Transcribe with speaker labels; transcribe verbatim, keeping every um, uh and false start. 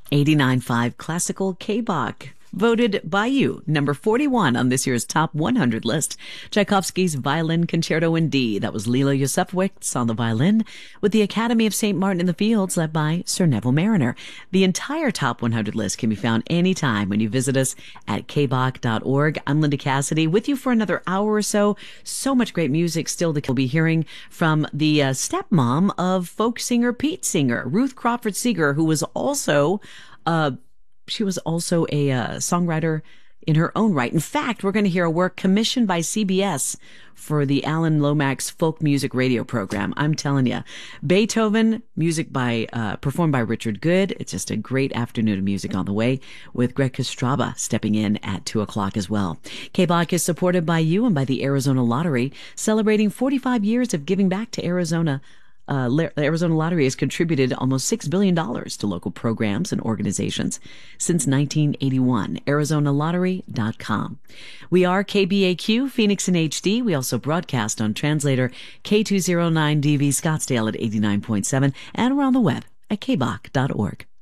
Speaker 1: eighty-nine point five Classical K-Bach. Voted by you, number forty-one on this year's top one hundred list. Tchaikovsky's Violin Concerto in D. That was Lila Yosefowicz on the violin, with the Academy of Saint Martin in the Fields led by Sir Neville Mariner. The entire top one hundred list can be found anytime when you visit us at k bach dot org. I'm Linda Cassidy, with you for another hour or so. So much great music still to we'll be hearing from the uh, stepmom of folk singer Pete Seeger, Ruth Crawford Seeger, who was also uh She was also a uh, songwriter in her own right. In fact, we're going to hear a work commissioned by C B S for the Alan Lomax folk music radio program. I'm telling you, Beethoven, music by uh, performed by Richard Good. It's just a great afternoon of music on the way, with Greg Kostraba stepping in at two o'clock as well. K-Bach is supported by you and by the Arizona Lottery, celebrating forty-five years of giving back to Arizona. Uh, the Arizona Lottery has contributed almost six billion dollars to local programs and organizations since nineteen eighty-one. Arizona Lottery dot com. We are K B A Q, Phoenix in H D. We also broadcast on translator K two oh nine D V Scottsdale at eighty-nine point seven, and we're on the web at k bach dot org.